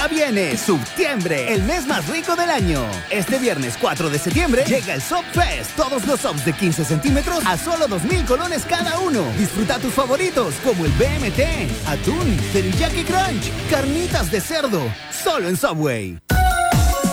Ya viene Subtiembre, el mes más rico del año. Este viernes 4 de septiembre llega el Sub Fest. Todos los subs de 15 centímetros a solo 2,000 colones cada uno. Disfruta tus favoritos como el BMT, atún, teriyaki crunch, carnitas de cerdo. Solo en Subway.